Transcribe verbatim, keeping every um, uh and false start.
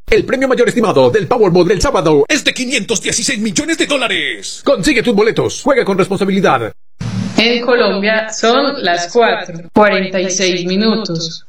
El premio mayor estimado del Powerball del sábado es de quinientos dieciséis millones de dólares. Consigue tus boletos. Juega con responsabilidad. En Colombia son las cuatro, cuarenta y seis minutos.